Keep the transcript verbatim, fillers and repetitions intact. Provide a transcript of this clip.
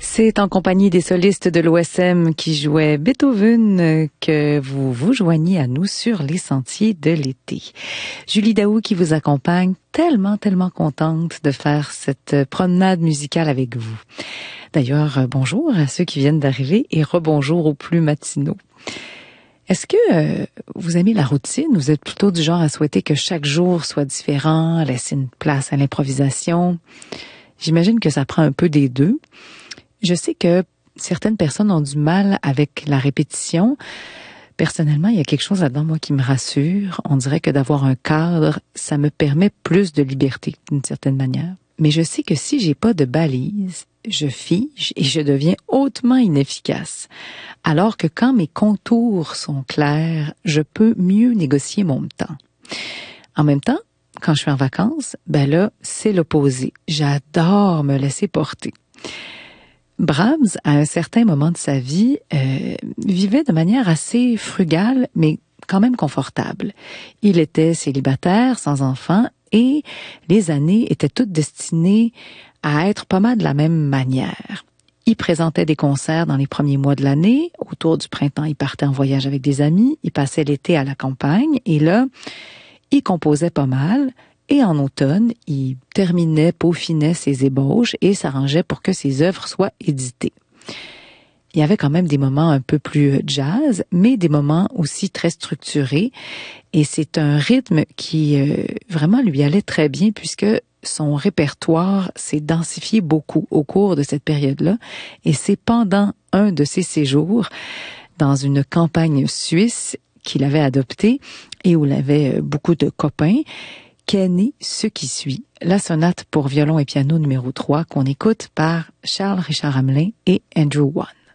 C'est en compagnie des solistes de l'O S M qui jouaient Beethoven que vous vous joignez à nous sur les sentiers de l'été. Julie Daou qui vous accompagne, tellement, tellement contente de faire cette promenade musicale avec vous. D'ailleurs, bonjour à ceux qui viennent d'arriver et rebonjour aux plus matinaux. Est-ce que euh, vous aimez la routine? Vous êtes plutôt du genre à souhaiter que chaque jour soit différent, laisser une place à l'improvisation? J'imagine que ça prend un peu des deux. Je sais que certaines personnes ont du mal avec la répétition. Personnellement, il y a quelque chose là-dedans, moi, qui me rassure. On dirait que d'avoir un cadre, ça me permet plus de liberté, d'une certaine manière. Mais je sais que si j'ai pas de balise, je fige et je deviens hautement inefficace. Alors que quand mes contours sont clairs, je peux mieux négocier mon temps. En même temps, quand je suis en vacances, ben là, c'est l'opposé. J'adore me laisser porter. Brahms, à un certain moment de sa vie, euh, vivait de manière assez frugale, mais quand même confortable. Il était célibataire, sans enfant, et les années étaient toutes destinées à être pas mal de la même manière. Il présentait des concerts dans les premiers mois de l'année. Autour du printemps, il partait en voyage avec des amis. Il passait l'été à la campagne. Et là, il composait pas mal. Et en automne, il terminait, peaufinait ses ébauches et s'arrangeait pour que ses œuvres soient éditées. Il y avait quand même des moments un peu plus jazz, mais des moments aussi très structurés. Et c'est un rythme qui euh, vraiment lui allait très bien puisque son répertoire s'est densifié beaucoup au cours de cette période-là. Et c'est pendant un de ses séjours dans une campagne suisse qu'il avait adoptée et où il avait beaucoup de copains qu'est né ce qui suit, la sonate pour violon et piano numéro trois qu'on écoute par Charles Richard Hamelin et Andrew Wan.